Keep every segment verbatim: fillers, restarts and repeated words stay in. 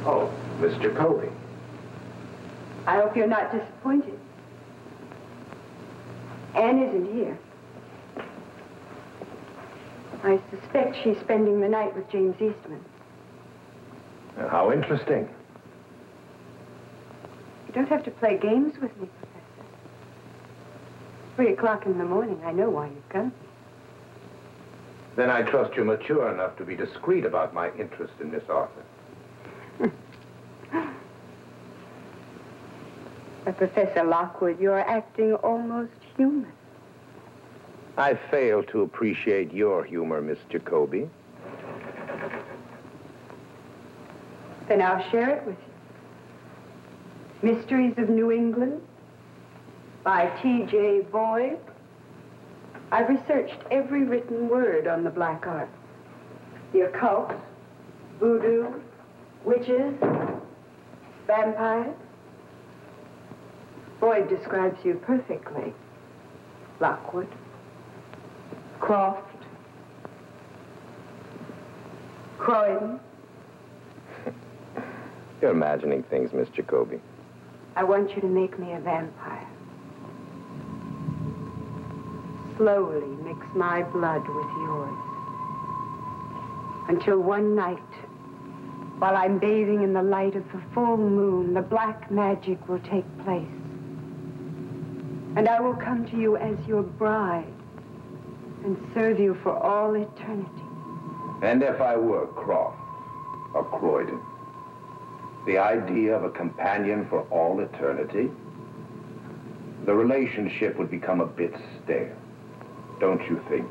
Oh, Miss Jacoby. I hope you're not disappointed. Anne isn't here. I suspect she's spending the night with James Eastman. Uh, how interesting. You don't have to play games with me, Professor. Three o'clock in the morning, I know why you've come. Then I trust you're mature enough to be discreet about my interest in Miss Arthur. But Professor Lockwood, you're acting almost human. I fail to appreciate your humor, Miss Jacoby. Then I'll share it with you. Mysteries of New England by T J Boyd. I've researched every written word on the black art. The occult, voodoo, witches, vampires. Boyd describes you perfectly. Lockwood, Croft, Croydon. You're imagining things, Miss Jacoby. I want you to make me a vampire. Slowly mix my blood with yours. Until one night, while I'm bathing in the light of the full moon, the black magic will take place. And I will come to you as your bride and serve you for all eternity. And if I were Croft or Croydon, the idea of a companion for all eternity, the relationship would become a bit stale, don't you think?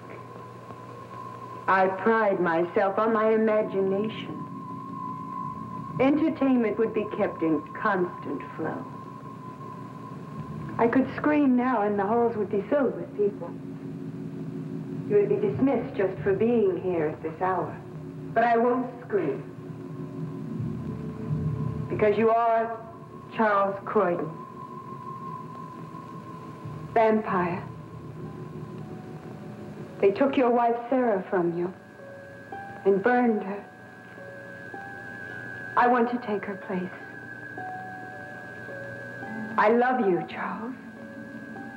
I pride myself on my imagination. Entertainment would be kept in constant flow. I could scream now and the halls would be filled with people. You would be dismissed just for being here at this hour. But I won't scream. Because you are Charles Croydon. Vampire. They took your wife Sarah from you and burned her. I want to take her place. I love you, Charles.